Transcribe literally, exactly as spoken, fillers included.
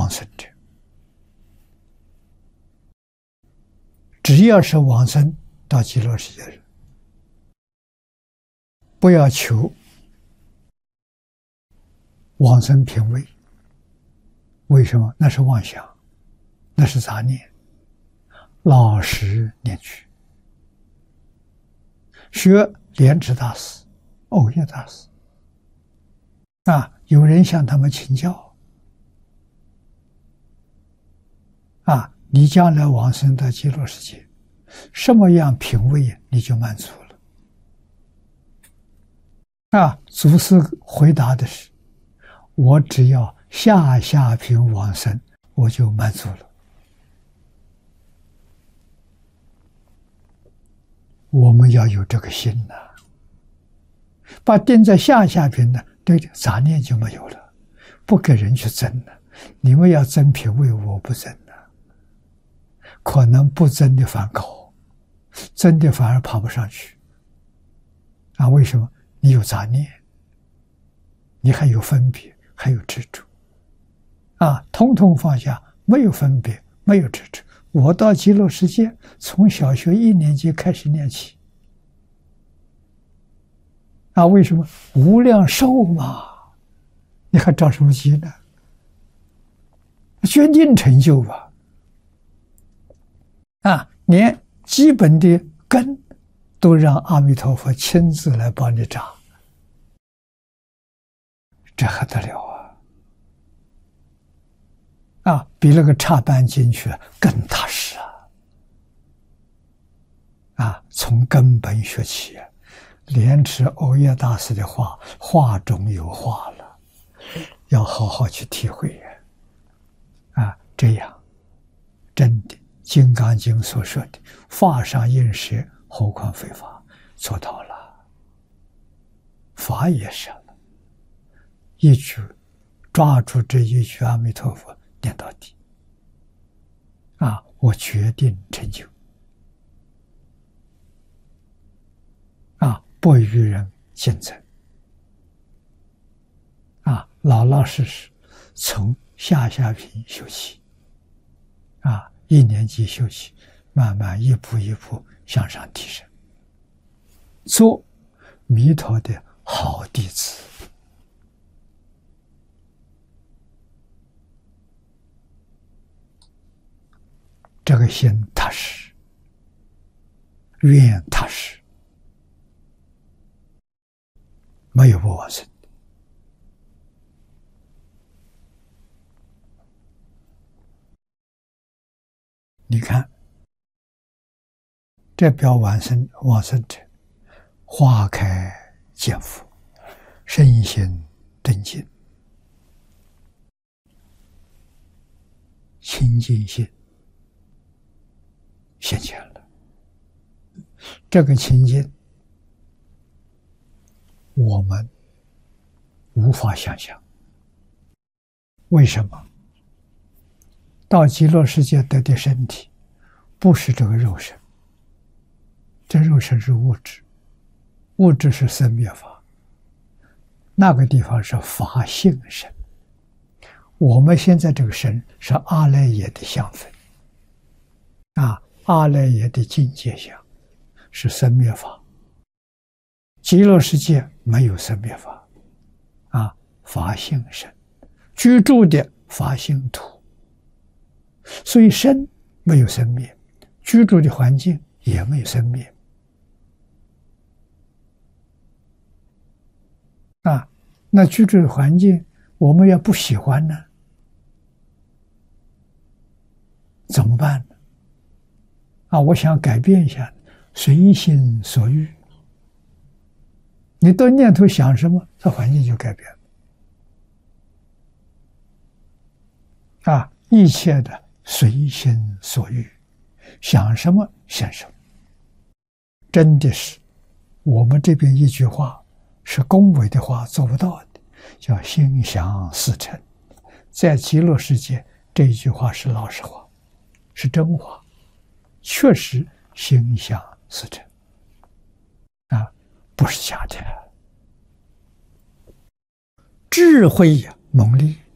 往生者，只要是往生到极乐世界的人，不要求往生品位。为什么？那是妄想，那是杂念。老实念去，学莲池大师、藕益大师啊，有人向他们请教啊，你将来往生到极乐世界，什么样品位你就满足了啊？祖师回答的是：我只要下下品往生，我就满足了。我们要有这个心呐、啊，把定在下下品呢，对杂念就没有了，不给人去争了。你们要争品位，我不争了，可能不争的反高，争的反而爬不上去。啊，为什么？你有杂念，你还有分别，还有执着，啊，统统放下，没有分别，没有执着。我到极乐世界，从小学一年级开始念起。啊，为什么？无量寿嘛，你还着什么急呢？决定成就吧。啊，连基本的根都让阿弥陀佛亲自来帮你扎，这还得了啊！啊，比那个插班进去更踏实啊！啊，从根本学起，莲池藕益大师的话，话中有话了，要好好去体会啊！这样，真的《金刚经》所说的“法上应舍，何况非法”，做到了，法也舍了，一句抓住这一句阿弥陀佛。念到底啊！我决定成就啊！不与人竞争啊！老老实实从下下品修起啊！一年级修起，慢慢一步一步向上提升，做弥陀的好弟子。这个心踏实，愿踏实，没有不往生的。你看，这表往生往生者，花开见佛，身心正净，清净心现前了。这个情境我们无法想象。为什么？到极乐世界得的身体不是这个肉身，这肉身是物质，物质是生灭法，那个地方是法性身。我们现在这个身是阿赖耶的相分啊，阿赖耶的境界相是生灭法，极乐世界没有生灭法啊，法性身居住的法性土，所以身没有生灭，居住的环境也没有生灭啊。那居住的环境我们要不喜欢呢，怎么办呢？啊，我想改变一下，随心所欲。你的念头想什么，这环境就改变了。啊，一切的随心所欲，想什么现什么。真的是我们这边一句话是恭维的话做不到的，叫心想事成。在极乐世界这一句话是老实话，是真话，确实心想事成啊，不是假的。智慧呀，蒙利